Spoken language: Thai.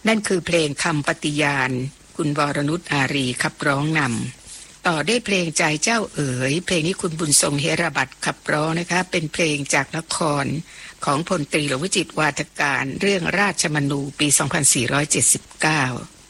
นั่นคือเพลงคำปฏิญาณคุณวรนุชอารีขับร้องนำต่อด้วยเพลงใจเจ้าเอ๋ยเพลงนี้คุณบุญทรงเฮระบัตรขับร้องนะคะเป็นเพลงจากละครของพลตรีหลวงวิจิตรวาทการเรื่องราชมนูปี 2479